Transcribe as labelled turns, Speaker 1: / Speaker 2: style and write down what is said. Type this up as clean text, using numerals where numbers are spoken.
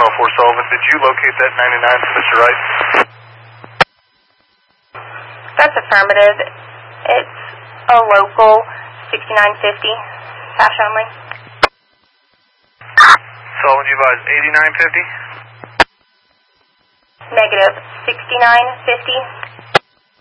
Speaker 1: 104 Sullivan. Did you locate that 99 for Mr. Wright?
Speaker 2: That's affirmative. It's a local 6950, cash only.
Speaker 1: Sullivan, you advise 8950?
Speaker 2: Negative 6950.